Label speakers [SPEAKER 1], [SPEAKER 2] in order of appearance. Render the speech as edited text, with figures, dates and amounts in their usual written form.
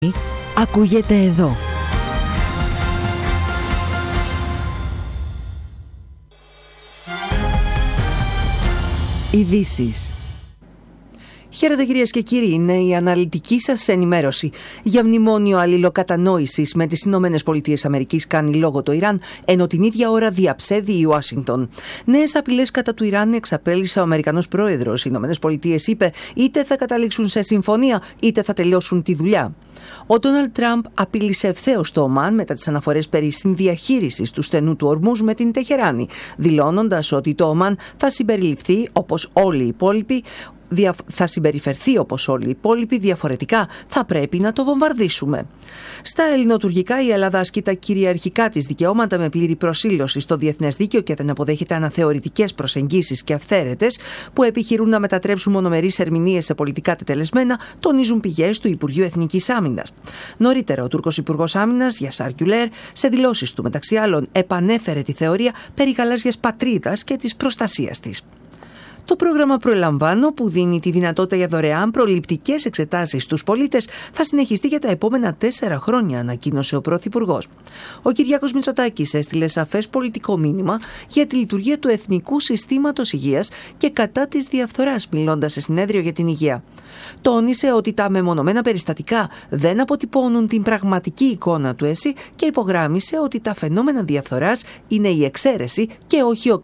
[SPEAKER 1] ακούγεται εδώ. Ειδήσεις. Χαίρετε κυρίες και κύριοι, είναι η αναλυτική σας ενημέρωση. Για μνημόνιο αλληλοκατανόησης με τις ΗΠΑ κάνει λόγο το Ιράν, ενώ την ίδια ώρα διαψεύδει η Ουάσιγκτον. Νέες απειλές κατά του Ιράν εξαπέλυσε ο Αμερικανός πρόεδρος. Οι ΗΠΑ είπε είτε θα καταλήξουν σε συμφωνία είτε θα τελειώσουν τη δουλειά. Ο Ντόναλντ Τραμπ απείλησε ευθέως το Ομάν μετά τις αναφορές περί συνδιαχείρισης του στενού του Ορμούζ με την Τεχεράνη, δηλώνοντας ότι το Ομάν θα συμπεριληφθεί όπως όλοι οι υπόλοιποι. Θα συμπεριφερθεί όπως όλοι οι υπόλοιποι, διαφορετικά θα πρέπει να το βομβαρδίσουμε. Στα ελληνοτουρκικά, η Ελλάδα ασκεί τα κυριαρχικά της δικαιώματα με πλήρη προσήλωση στο διεθνές δίκαιο και δεν αποδέχεται αναθεωρητικές προσεγγίσεις και αυθαίρετες που επιχειρούν να μετατρέψουν μονομερείς ερμηνείες σε πολιτικά τετελεσμένα, τονίζουν πηγές του Υπουργείου Εθνικής Άμυνας. Νωρίτερα, ο Τούρκος Υπουργός Άμυνας, Γιασάρ Γκιουλέρ, σε δηλώσεις του μεταξύ άλλων, επανέφερε τη θεωρία περί γαλάζιας πατρίδας και της προστασίας της. Το πρόγραμμα Προελαμβάνω, που δίνει τη δυνατότητα για δωρεάν προληπτικές εξετάσεις στους πολίτες, θα συνεχιστεί για τα επόμενα 4 χρόνια, ανακοίνωσε ο Πρωθυπουργός. Ο Κυριάκος Μητσοτάκης έστειλε σαφές πολιτικό μήνυμα για τη λειτουργία του Εθνικού Συστήματος Υγείας και κατά της διαφθοράς, μιλώντας σε συνέδριο για την υγεία. Τόνισε ότι τα μεμονωμένα περιστατικά δεν αποτυπώνουν την πραγματική εικόνα του ΕΣΥ και υπογράμμισε ότι τα φαινόμενα διαφθοράς είναι η εξαίρεση και όχι ο